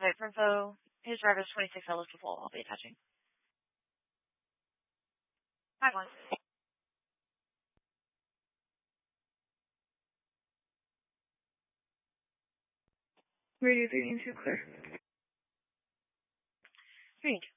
site for info. His driver's 26 eligible. I'll be attaching. 5-1. Radio 3 and 2 clear. 3 and 2.